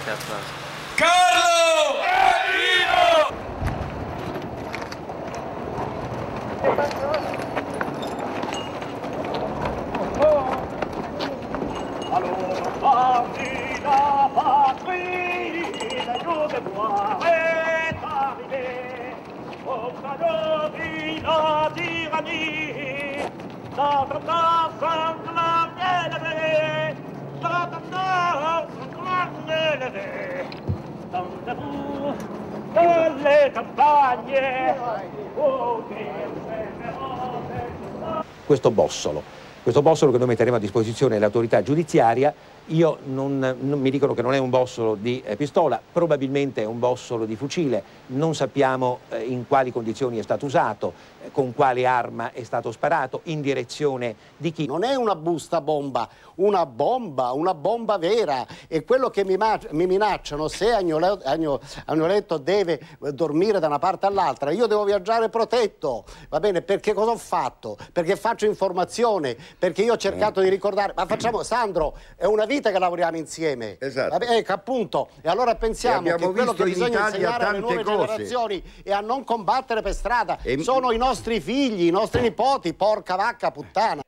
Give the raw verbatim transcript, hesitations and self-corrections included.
Grazie, applausi. Carlo e la patrie, la giove è arrivée, au cadeau de la tyrannie, la tendance la élevée, la tendance élevée, dans debout, dans les campagne, oh, questo bossolo, questo bossolo che noi metteremo a disposizione dell'autorità giudiziaria. Io non, non mi dicono che non è un bossolo di eh, pistola, probabilmente è un bossolo di fucile, non sappiamo eh, in quali condizioni è stato usato, eh, con quale arma è stato sparato, in direzione di chi. Non è una busta bomba, una bomba, una bomba vera, e quello che mi, mi minacciano, se Agnoletto, Agno, Agnoletto deve dormire da una parte all'altra, io devo viaggiare protetto, va bene? Perché cosa ho fatto? Perché faccio informazione, perché io ho cercato di ricordare, ma facciamo, Sandro, è una vita che lavoriamo insieme. Esatto. Ecco, appunto, e allora pensiamo che quello che bisogna insegnare alle nuove cose. generazioni e a non combattere per strada e... sono i nostri figli, i nostri nipoti, porca vacca puttana.